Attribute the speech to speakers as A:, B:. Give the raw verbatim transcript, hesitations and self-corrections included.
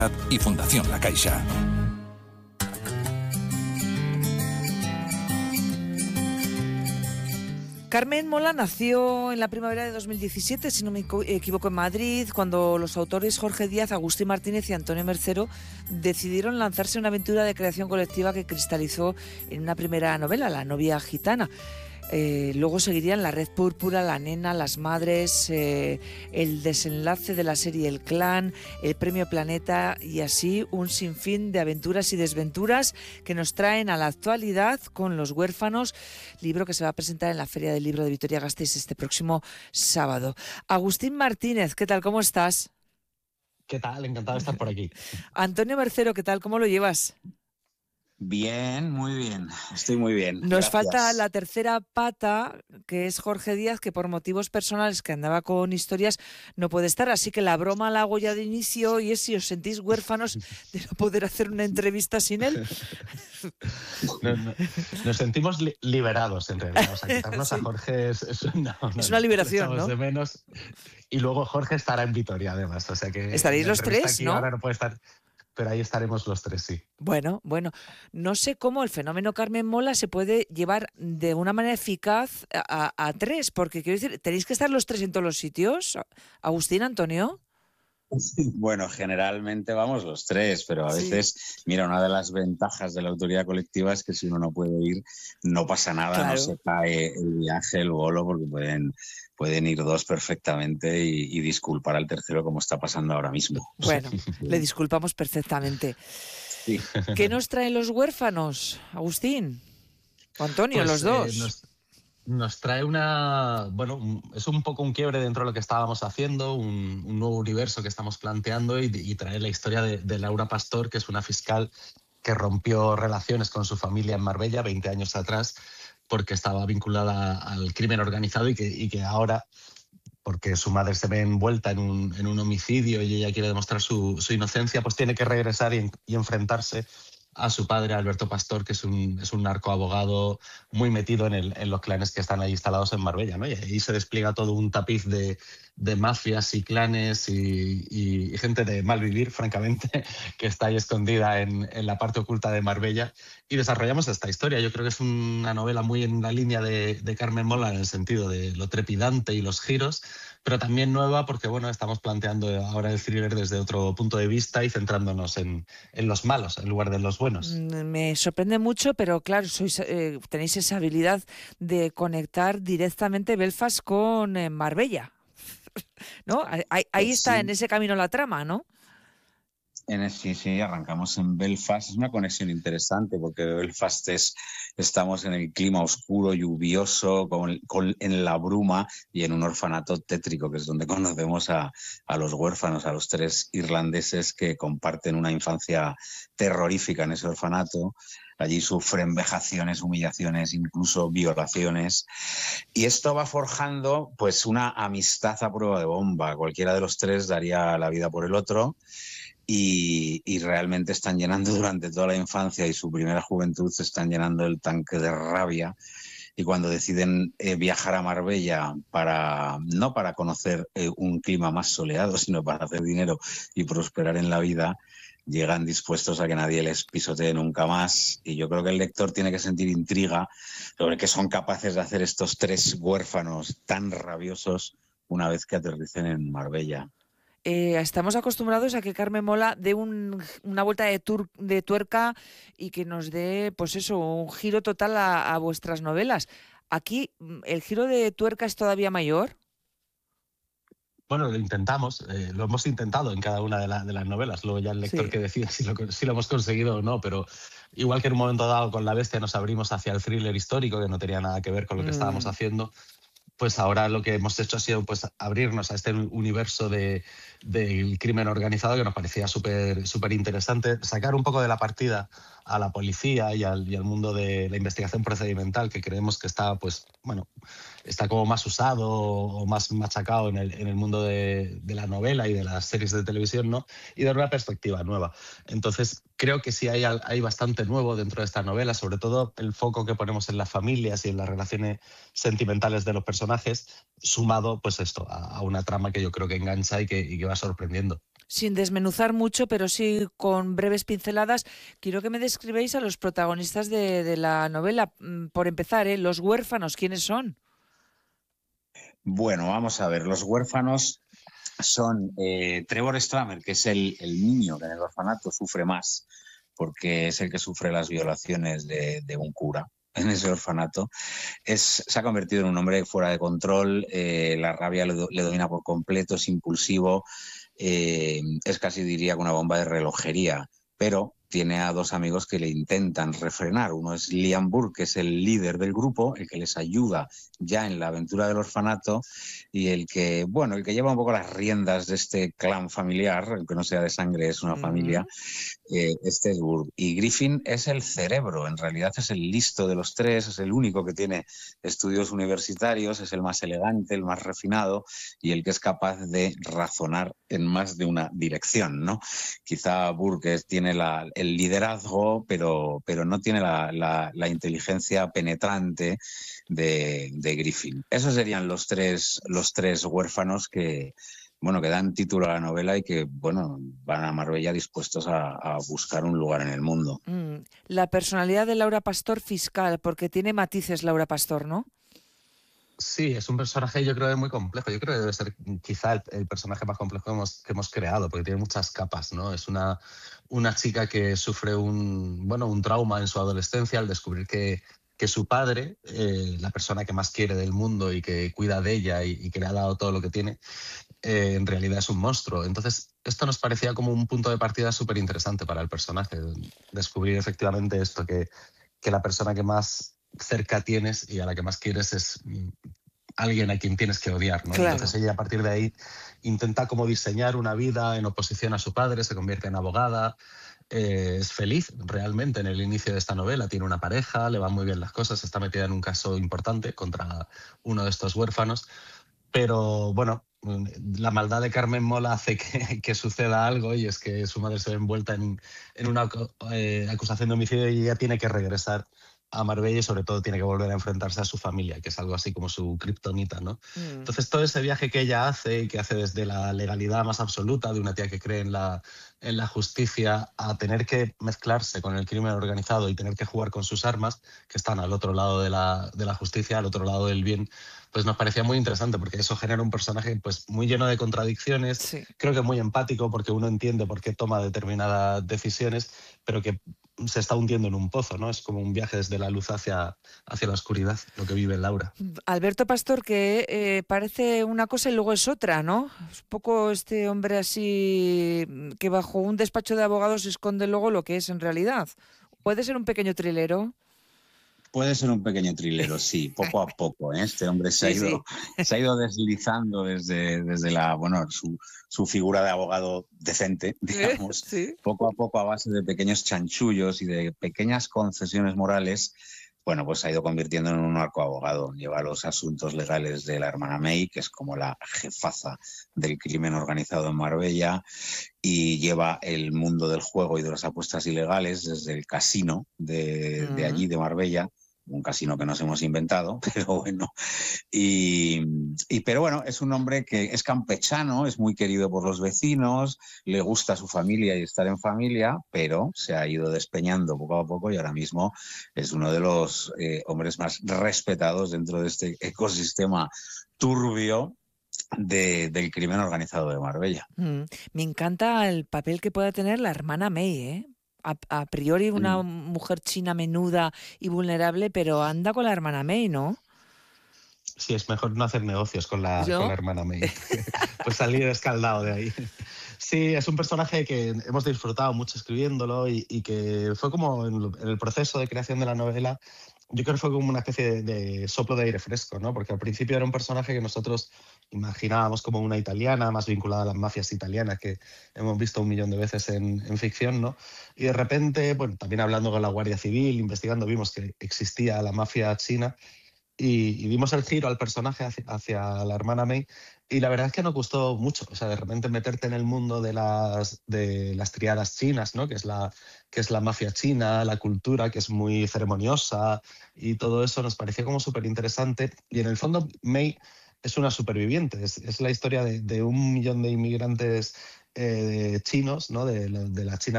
A: y Fundación La Caixa.
B: Carmen Mola nació en la primavera de dos mil diecisiete, si no me equivoco, en Madrid, cuando los autores Jorge Díaz, Agustín Martínez y Antonio Mercero decidieron lanzarse en una aventura de creación colectiva que cristalizó en una primera novela, La novia gitana. Eh, luego seguirían La red púrpura, La nena, Las madres, eh, el desenlace de la serie El clan, el premio Planeta y así un sinfín de aventuras y desventuras que nos traen a la actualidad con Los huérfanos, libro que se va a presentar en la Feria del Libro de Vitoria-Gasteiz este próximo sábado. Agustín Martínez, ¿qué tal? ¿Cómo estás?
C: ¿Qué tal? Encantado de estar por aquí.
B: Antonio Mercero, ¿qué tal? ¿Cómo lo llevas?
D: Bien, muy bien, estoy muy bien.
B: Nos
D: Gracias.
B: falta la tercera pata, que es Jorge Díaz, que por motivos personales, que andaba con historias, no puede estar. Así que la broma la hago ya de inicio y es si os sentís huérfanos de no poder hacer una entrevista sin él.
C: No, no, nos sentimos li liberados, en realidad. O sea, quitarnos sí. a Jorge es, es, no, no,
B: es una liberación, ¿no?
C: De menos. Y luego Jorge estará en Vitoria, además. O sea que
B: estaréis los tres,
C: aquí
B: ¿no?
C: Ahora no puede estar. Pero ahí estaremos los tres, sí.
B: Bueno, bueno, no sé cómo el fenómeno Carmen Mola se puede llevar de una manera eficaz a, a, a tres, porque quiero decir, ¿tenéis que estar los tres en todos los sitios? Agustín, Antonio.
D: Bueno, generalmente vamos los tres, pero a veces, sí. Mira, una de las ventajas de la autoría colectiva es que si uno no puede ir, no pasa nada, claro. No se cae el viaje, el bolo, porque pueden, pueden ir dos perfectamente y, y disculpar al tercero como está pasando ahora mismo.
B: Bueno, le disculpamos perfectamente. Sí. ¿Qué nos traen los huérfanos, Agustín? O Antonio, pues, los dos.
C: Eh, nos... Nos trae una, bueno, es un poco un quiebre dentro de lo que estábamos haciendo, un, un nuevo universo que estamos planteando y, y trae la historia de, de Laura Pastor, que es una fiscal que rompió relaciones con su familia en Marbella veinte años atrás porque estaba vinculada al crimen organizado y que, y que ahora, porque su madre se ve envuelta en un, en un homicidio y ella quiere demostrar su, su inocencia, pues tiene que regresar y, y enfrentarse a su padre, Alberto Pastor, que es un, es un narcoabogado muy metido en, el, en los clanes que están ahí instalados en Marbella, ¿no? Y ahí se despliega todo un tapiz de, de mafias y clanes y, y, y gente de mal vivir, francamente, que está ahí escondida en, en la parte oculta de Marbella. Y desarrollamos esta historia. Yo creo que es una novela muy en la línea de, de Carmen Mola en el sentido de lo trepidante y los giros, pero también nueva porque, bueno, estamos planteando ahora el thriller desde otro punto de vista y centrándonos en, en los malos en lugar de los buenos.
B: Me sorprende mucho, pero claro, sois, eh, tenéis esa habilidad de conectar directamente Belfast con eh, Marbella, ¿no? Ahí, ahí
D: pues
B: está,
D: sí.
B: En ese camino la trama, ¿no?
D: En el, sí, sí, arrancamos en Belfast. Es una conexión interesante porque Belfast es, estamos en el clima oscuro, lluvioso, con, con, en la bruma y en un orfanato tétrico, que es donde conocemos a, a los huérfanos, a los tres irlandeses que comparten una infancia terrorífica en ese orfanato. Allí sufren vejaciones, humillaciones, incluso violaciones. Y esto va forjando pues una amistad a prueba de bomba. Cualquiera de los tres daría la vida por el otro. Y, y realmente están llenando durante toda la infancia y su primera juventud, se están llenando el tanque de rabia. Y cuando deciden eh, viajar a Marbella, para no para conocer eh, un clima más soleado, sino para hacer dinero y prosperar en la vida, llegan dispuestos a que nadie les pisotee nunca más. Y yo creo que el lector tiene que sentir intriga sobre qué son capaces de hacer estos tres huérfanos tan rabiosos una vez que aterricen en Marbella.
B: Eh, estamos acostumbrados a que Carmen Mola dé un, una vuelta de, tur, de tuerca y que nos dé, pues eso, un giro total a, a vuestras novelas. Aquí, ¿el giro de tuerca es todavía mayor?
C: Bueno, lo intentamos, eh, lo hemos intentado en cada una de, la, de las novelas. Luego ya el lector sí. que decida si lo, si lo hemos conseguido o no, pero igual que en un momento dado con La Bestia nos abrimos hacia el thriller histórico, que no tenía nada que ver con lo que mm. estábamos haciendo, pues ahora lo que hemos hecho ha sido pues, abrirnos a este universo de, del crimen organizado que nos parecía súper súper interesante, sacar un poco de la partida a la policía y al, y al mundo de la investigación procedimental, que creemos que está, pues, bueno, está como más usado o más machacado en el, en el mundo de, de la novela y de las series de televisión, ¿no? Y dar una perspectiva nueva. Entonces, creo que sí hay, hay bastante nuevo dentro de esta novela, sobre todo el foco que ponemos en las familias y en las relaciones sentimentales de los personajes, sumado, pues esto, a, a una trama que yo creo que engancha y que, y que va sorprendiendo.
B: Sin desmenuzar mucho, pero sí con breves pinceladas, quiero que me describáis a los protagonistas de, de la novela. Por empezar, ¿eh? Los huérfanos, ¿quiénes son?
D: Bueno, vamos a ver, los huérfanos son eh, Trevor Stramer, que es el, el niño que en el orfanato sufre más, porque es el que sufre las violaciones de, de un cura en ese orfanato. Es, se ha convertido en un hombre fuera de control, eh, la rabia le, do, le domina por completo, es impulsivo, eh, es casi diría que una bomba de relojería, pero tiene a dos amigos que le intentan refrenar. Uno es Liam Burke, que es el líder del grupo, el que les ayuda ya en la aventura del orfanato y el que, bueno, el que lleva un poco las riendas de este clan familiar, aunque no sea de sangre, es una mm. familia, eh, este es Burke. Y Griffin es el cerebro, en realidad es el listo de los tres, es el único que tiene estudios universitarios, es el más elegante, el más refinado y el que es capaz de razonar en más de una dirección, ¿no? Quizá Burke tiene la, el liderazgo, pero, pero no tiene la, la, la inteligencia penetrante de, de Griffin. Esos serían los tres, los tres huérfanos que, bueno, que dan título a la novela y que, bueno, van a Marbella dispuestos a, a buscar un lugar en el mundo.
B: Mm, la personalidad de Laura Pastor fiscal, porque tiene matices Laura Pastor, ¿no?
C: Sí, es un personaje yo creo que muy complejo. Yo creo que debe ser quizá el, el personaje más complejo que hemos, que hemos creado, porque tiene muchas capas, ¿no? Es una, una chica que sufre un, bueno, un trauma en su adolescencia al descubrir que, que su padre, eh, la persona que más quiere del mundo y que cuida de ella y, y que le ha dado todo lo que tiene, eh, en realidad es un monstruo. Entonces, esto nos parecía como un punto de partida súper interesante para el personaje, descubrir efectivamente esto, que, que la persona que más cerca tienes y a la que más quieres es alguien a quien tienes que odiar, ¿no?
B: Claro.
C: Entonces ella a partir de ahí intenta como diseñar una vida en oposición a su padre, se convierte en abogada, eh, es feliz realmente en el inicio de esta novela, tiene una pareja, le van muy bien las cosas, está metida en un caso importante contra uno de estos huérfanos, pero bueno, la maldad de Carmen Mola hace que, que suceda algo y es que su madre se ve envuelta en, en una eh, acusación de homicidio y ella tiene que regresar a Marbella y sobre todo tiene que volver a enfrentarse a su familia, que es algo así como su kriptonita, ¿no? Mm. Entonces todo ese viaje que ella hace y que hace desde la legalidad más absoluta de una tía que cree en la, en la justicia a tener que mezclarse con el crimen organizado y tener que jugar con sus armas, que están al otro lado de la, de la justicia, al otro lado del bien, pues nos parecía muy interesante porque eso genera un personaje pues muy lleno de contradicciones, sí. Creo que muy empático porque uno entiende por qué toma determinadas decisiones, pero que se está hundiendo en un pozo, ¿no? Es como un viaje desde la luz hacia, hacia la oscuridad, lo que vive Laura.
B: Alberto Pastor, que eh, parece una cosa y luego es otra, ¿no? Es un poco este hombre así que bajo un despacho de abogados esconde luego lo que es en realidad. ¿Puede ser un pequeño trilero?
D: Puede ser un pequeño trilero, sí, poco a poco, ¿eh? Este hombre se, sí, ha ido, sí. se ha ido deslizando desde, desde la, bueno, su, su figura de abogado decente, digamos, sí. poco a poco a base de pequeños chanchullos y de pequeñas concesiones morales, bueno, pues se ha ido convirtiendo en un narcoabogado. Lleva los asuntos legales de la hermana May, que es como la jefaza del crimen organizado en Marbella, y lleva el mundo del juego y de las apuestas ilegales desde el casino de, uh-huh. de allí, de Marbella, un casino que nos hemos inventado, pero bueno. Y, y, pero bueno, es un hombre que es campechano, es muy querido por los vecinos, le gusta su familia y estar en familia, pero se ha ido despeñando poco a poco y ahora mismo es uno de los eh, hombres más respetados dentro de este ecosistema turbio de, del crimen organizado de Marbella.
B: Mm, me encanta el papel que pueda tener la hermana May, ¿eh? A, a priori una mm. mujer china menuda y vulnerable, pero anda con la hermana May, ¿no?
C: Sí, es mejor no hacer negocios con la, con la hermana May. Pues salir escaldado de ahí. Sí, es un personaje que hemos disfrutado mucho escribiéndolo y, y que fue como en, en el proceso de creación de la novela, yo creo que fue como una especie de, de soplo de aire fresco, ¿no? Porque al principio era un personaje que nosotros imaginábamos como una italiana, más vinculada a las mafias italianas que hemos visto un millón de veces en, en ficción, ¿no? Y de repente, bueno, también hablando con la Guardia Civil, investigando, vimos que existía la mafia china y, y vimos el giro al personaje hacia, hacia la hermana May y la verdad es que nos gustó mucho. O sea, de repente meterte en el mundo de las, de las triadas chinas, ¿no? Que es la, que es la mafia china, la cultura que es muy ceremoniosa y todo eso nos parecía como súper interesante. Y en el fondo May es una superviviente, es, es la historia de, de un millón de inmigrantes eh, chinos, ¿no? de, de la China